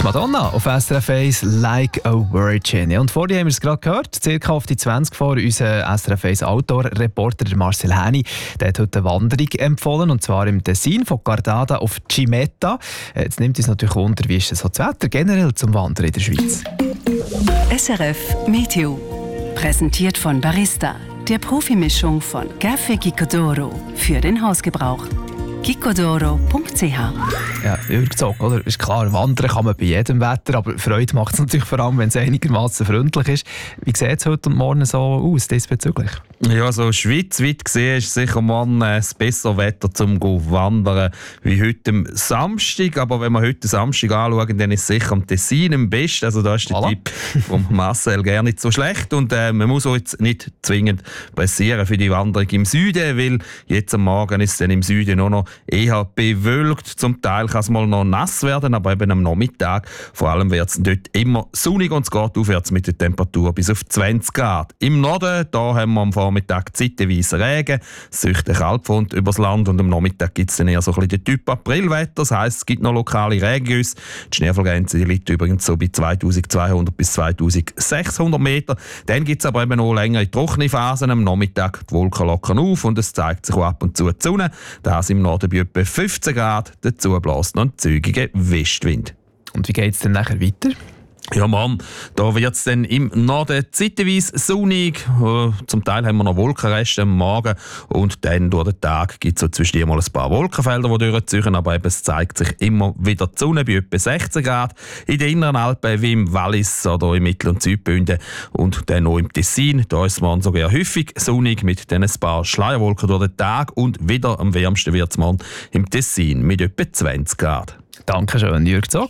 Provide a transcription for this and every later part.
Madonna auf SRF 1 «Like a Virgin». Ja, und vorhin haben wir es gerade gehört, circa auf die 20 vor, unser SRF 1 Outdoor-Reporter Marcel Häni, der hat heute eine Wanderung empfohlen, und zwar im Tessin von Gardada auf Cimetta. Jetzt nimmt uns natürlich Wunder, wie ist das Wetter generell zum Wandern in der Schweiz? SRF Meteo, präsentiert von Barista, der Profimischung von Café Gicodoro für den Hausgebrauch. gicodoro.ch. Ja, übergezogen, oder? Ist klar, wandern kann man bei jedem Wetter, aber Freude macht es natürlich vor allem, wenn es einigermaßen freundlich ist. Wie sieht es heute und morgen so aus diesbezüglich? Ja, so schweizweit gesehen ist sicher morgen das bessere Wetter zum Wandern wie heute am Samstag. Aber wenn wir heute Samstag anschauen, dann ist sicher am Tessin am besten. Also da ist der Tipp von Marcel gar nicht so schlecht. Und man muss auch jetzt nicht zwingend pressieren für die Wanderung im Süden, weil jetzt am Morgen ist es dann im Süden auch noch eher bewölkt. Zum Teil kann es mal noch nass werden, aber eben am Nachmittag vor allem wird es dort immer sonnig und es geht aufwärts mit der Temperatur bis auf 20 Grad. Im Norden, da haben wir am Vormittag zeitweise Regen, es zieht eine Kaltfront übers Land und am Nachmittag gibt es dann eher so ein bisschen den Typ Aprilwetter. Das heisst, es gibt noch lokale Regengüsse. Die Schneefallgrenze liegt übrigens so bei 2200 bis 2600 Meter. Dann gibt es aber eben auch längere trockene Phasen. Am Nachmittag die Wolken lockern auf und es zeigt sich auch ab und zu die Sonne. Das im Norden bei etwa 15 Grad. Dazu bläst noch ein zügiger Westwind. Und wie geht es dann nachher weiter? Ja, Mann, da wird es dann im Norden zeitweise sonnig. Zum Teil haben wir noch Wolkenreste am Morgen und dann durch den Tag gibt es so zwischendurch mal ein paar Wolkenfelder, die durchziehen, aber eben, es zeigt sich immer wieder die Sonne bei etwa 16 Grad. In den inneren Alpen wie im Wallis oder im Mittel- und Südbünden und dann auch im Tessin. Da ist es morgen sogar häufig sonnig mit dann ein paar Schleierwolken durch den Tag und wieder am wärmsten wird es morgen im Tessin mit etwa 20 Grad. Dankeschön, Jürg Zock.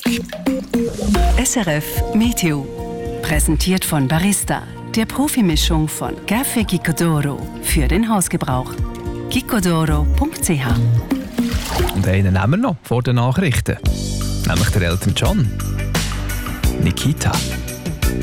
SRF Meteo, präsentiert von Barista, der Profimischung von Café Gicodoro für den Hausgebrauch. gicodoro.ch. Und einen nehmen wir noch vor den Nachrichten, nämlich der Elton John. Nikita.